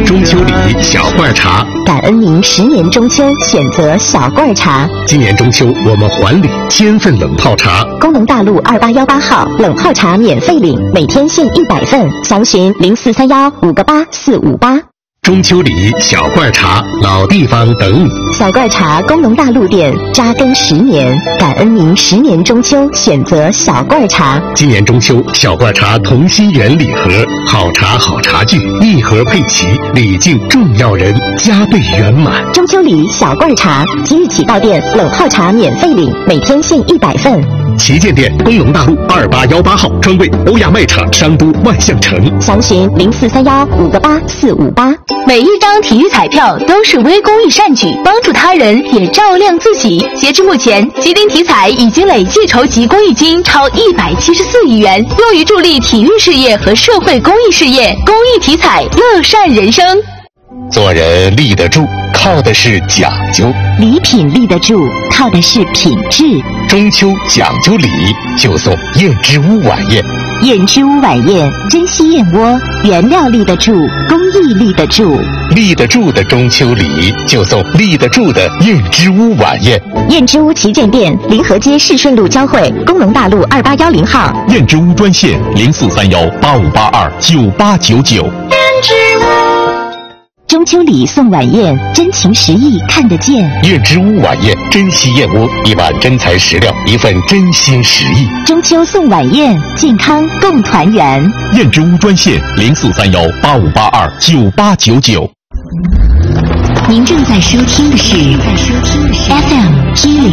中秋礼小罐茶， 感恩您10年中秋选择小罐茶。 今年中秋我们还礼1000份冷泡茶。 工农大路2818号冷泡茶免费领，每天限100份，详询0431-58458。 中秋礼小罐茶，老地方等你。 小罐茶工农大路店扎根10年，感恩您10年中秋选择小罐茶。 今年中秋小罐茶同心圆礼盒，好茶好茶具，一盒配齐，礼敬重要人，加倍圆满。 中秋礼小罐茶，即日起到店冷泡茶免费领，每天限100份。 旗舰店工农大路2818号，专柜欧亚卖场商都万象城， 详询0431-58458。 每一张体育彩票都是微公益善举，帮助他人也照亮自己。截至目前，吉林体彩已经累计筹集公益金超174亿元，用于助力体育事业和社会公益事业。公益体彩，乐善人生。 做人立得住，靠的是讲究； 礼品立得住，靠的是品质。 中秋讲究礼，就送燕之屋晚宴。 燕之屋晚宴，珍稀燕窝，原料立得住，工艺立得住。 立得住的中秋礼，就送立得住的燕之屋晚宴。 燕之屋旗舰店，临河街市顺路交汇，工农大路2810号。 燕之屋专线0431-8582-9899。燕之屋。 中秋礼送晚宴，真情实意看得见。 燕之屋晚宴，珍稀燕窝，1碗真材实料，一份真心实意。 中秋送晚宴，健康共团圆。 燕之屋专线0431-8582-9899。 您正在收听的是 FM 10